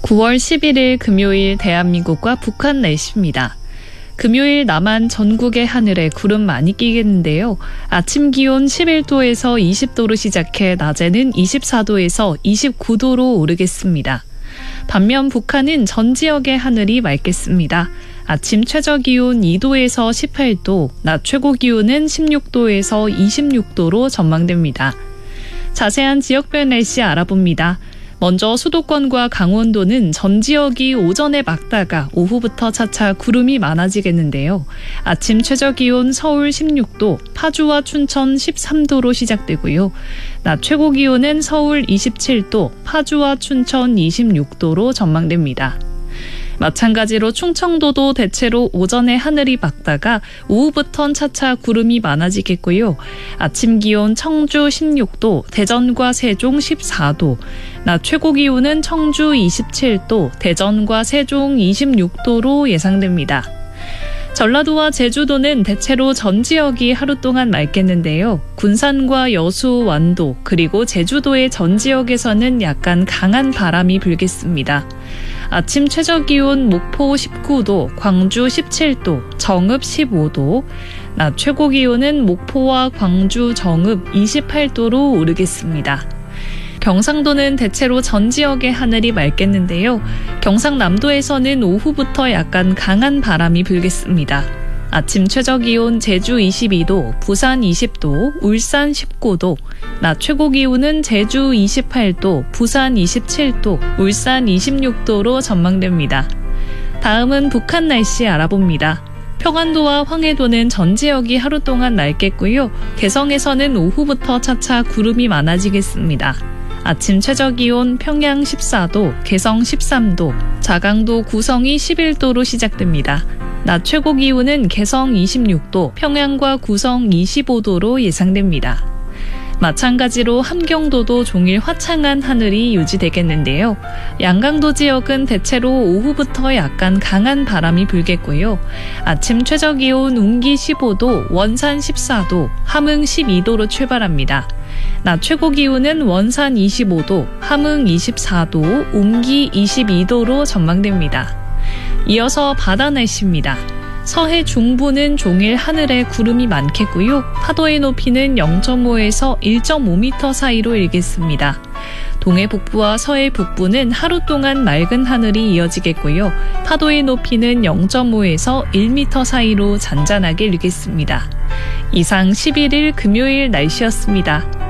9월 11일 금요일 대한민국과 북한 날씨입니다. 금요일 남한 전국의 하늘에 구름 많이 끼겠는데요. 아침 기온 11도에서 20도로 시작해 낮에는 24도에서 29도로 오르겠습니다. 반면 북한은 전 지역의 하늘이 맑겠습니다. 아침 최저 기온 2도에서 18도, 낮 최고 기온은 16도에서 26도로 전망됩니다. 자세한 지역별 날씨 알아봅니다. 먼저 수도권과 강원도는 전 지역이 오전에 맑다가 오후부터 차차 구름이 많아지겠는데요. 아침 최저 기온 서울 16도, 파주와 춘천 13도로 시작되고요. 낮 최고 기온은 서울 27도, 파주와 춘천 26도로 전망됩니다. 마찬가지로 충청도도 대체로 오전에 하늘이 맑다가 오후부턴 차차 구름이 많아지겠고요. 아침 기온 청주 16도, 대전과 세종 14도, 낮 최고 기온은 청주 27도, 대전과 세종 26도로 예상됩니다. 전라도와 제주도는 대체로 전 지역이 하루 동안 맑겠는데요. 군산과 여수, 완도, 그리고 제주도의 전 지역에서는 약간 강한 바람이 불겠습니다. 아침 최저 기온 목포 19도, 광주 17도, 정읍 15도, 낮 최고 기온은 목포와 광주, 정읍 28도로 오르겠습니다. 경상도는 대체로 전 지역의 하늘이 맑겠는데요. 경상남도에서는 오후부터 약간 강한 바람이 불겠습니다. 아침 최저 기온 제주 22도, 부산 20도, 울산 19도, 낮 최고 기온은 제주 28도, 부산 27도, 울산 26도로 전망됩니다. 다음은 북한 날씨 알아봅니다. 평안도와 황해도는 전 지역이 하루 동안 맑겠고요. 개성에서는 오후부터 차차 구름이 많아지겠습니다. 아침 최저 기온 평양 14도, 개성 13도, 자강도 구성이 11도로 시작됩니다. 낮 최고 기온은 개성 26도, 평양과 구성 25도로 예상됩니다. 마찬가지로 함경도도 종일 화창한 하늘이 유지되겠는데요. 양강도 지역은 대체로 오후부터 약간 강한 바람이 불겠고요. 아침 최저 기온 운기 15도, 원산 14도, 함흥 12도로 출발합니다. 낮 최고 기온은 원산 25도, 함흥 24도, 운기 22도로 전망됩니다. 이어서 바다 날씨입니다. 서해 중부는 종일 하늘에 구름이 많겠고요. 파도의 높이는 0.5에서 1.5m 사이로 일겠습니다. 동해 북부와 서해 북부는 하루 동안 맑은 하늘이 이어지겠고요. 파도의 높이는 0.5에서 1m 사이로 잔잔하게 일겠습니다. 이상 11일 금요일 날씨였습니다.